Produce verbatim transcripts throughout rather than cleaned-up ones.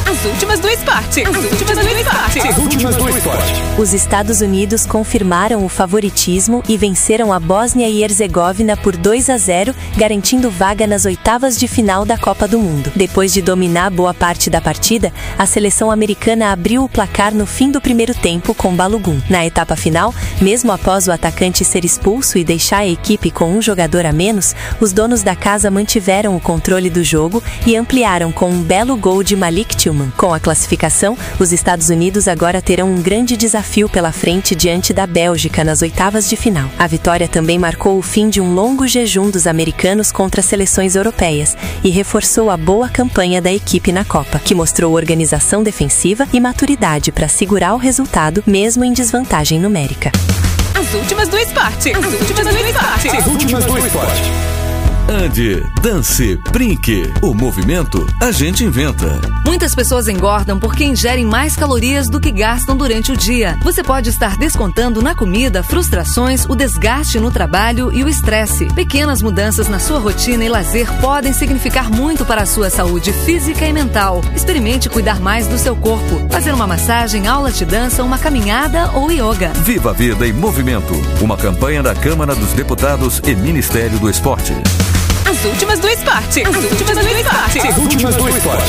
As últimas do esporte. As últimas do esporte. As últimas do esporte. Os Estados Unidos confirmaram o favoritismo e venceram a Bósnia e Herzegovina por dois a zero, garantindo vaga nas oitavas de final da Copa do Mundo. Depois de dominar boa parte da partida, a seleção americana abriu o placar no fim do primeiro tempo com Balogun. Na etapa final, mesmo após o atacante ser expulso e deixar a equipe com um jogador a menos, os donos da casa mantiveram o controle do jogo e ampliaram com um belo gol de Malik Tillman. Com a classificação, os Estados Unidos agora terão um grande desafio pela frente diante da Bélgica nas oitavas de final. A vitória também marcou o fim de um longo jejum dos americanos contra as seleções europeias e reforçou a boa campanha da equipe na Copa, que mostrou organização defensiva e maturidade para segurar o resultado, mesmo em desvantagem numérica. As últimas do esporte. As últimas do esporte. As últimas do esporte. Ande, dance, brinque. O movimento a gente inventa. Muitas pessoas engordam porque ingerem mais calorias do que gastam durante o dia. Você pode estar descontando na comida frustrações, o desgaste no trabalho e o estresse. Pequenas mudanças na sua rotina e lazer podem significar muito para a sua saúde física e mental. Experimente cuidar mais do seu corpo. Fazer uma massagem, aula de dança, uma caminhada ou yoga. Viva a vida em movimento. Uma campanha da Câmara dos Deputados e Ministério do Esporte. As últimas do esporte. As últimas do esporte. As últimas do esporte.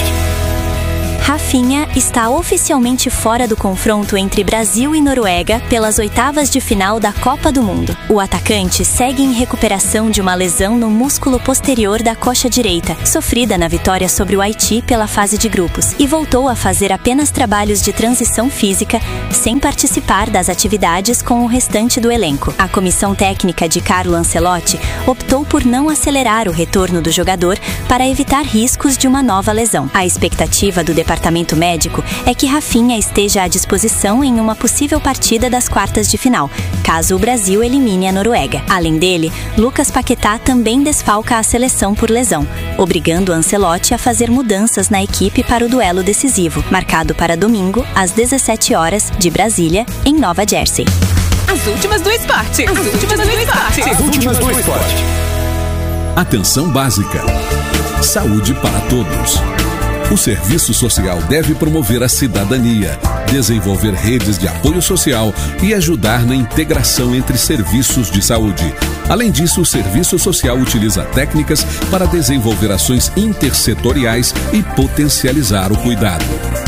Rafinha está oficialmente fora do confronto entre Brasil e Noruega pelas oitavas de final da Copa do Mundo. O atacante segue em recuperação de uma lesão no músculo posterior da coxa direita, sofrida na vitória sobre o Haiti pela fase de grupos, e voltou a fazer apenas trabalhos de transição física, sem participar das atividades com o restante do elenco. A comissão técnica de Carlo Ancelotti optou por não acelerar o retorno do jogador para evitar riscos de uma nova lesão. A expectativa do departamento Departamento médico é que Rafinha esteja à disposição em uma possível partida das quartas de final, caso o Brasil elimine a Noruega. Além dele, Lucas Paquetá também desfalca a seleção por lesão, obrigando Ancelotti a fazer mudanças na equipe para o duelo decisivo, marcado para domingo, às dezessete horas, de Brasília, em Nova Jersey. As últimas do esporte. As últimas do esporte. As últimas do esporte. Atenção básica. Saúde para todos. O serviço social deve promover a cidadania, desenvolver redes de apoio social e ajudar na integração entre serviços de saúde. Além disso, o serviço social utiliza técnicas para desenvolver ações intersetoriais e potencializar o cuidado.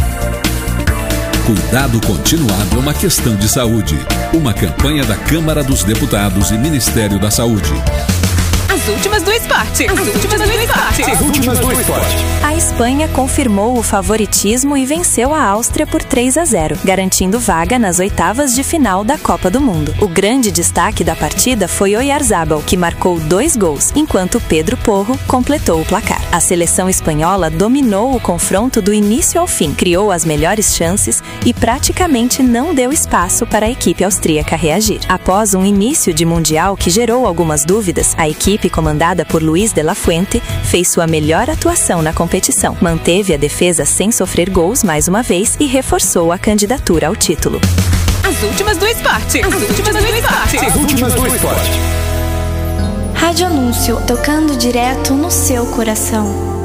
Cuidado continuado é uma questão de saúde. Uma campanha da Câmara dos Deputados e Ministério da Saúde. As últimas do esporte. As últimas do esporte. As últimas do esporte. A Espanha confirmou o favoritismo e venceu a Áustria por três a zero, garantindo vaga nas oitavas de final da Copa do Mundo. O grande destaque da partida foi Oyarzabal, que marcou dois gols, enquanto Pedro Porro completou o placar. A seleção espanhola dominou o confronto do início ao fim, criou as melhores chances e praticamente não deu espaço para a equipe austríaca reagir. Após um início de Mundial que gerou algumas dúvidas, a equipe comandada por Luis de la Fuente fez sua melhor atuação na competição, manteve a defesa sem sofrer gols mais uma vez e reforçou a candidatura ao título. As últimas do esporte. As últimas do esporte. As últimas do esporte. Rádio Anúncio, tocando direto no seu coração.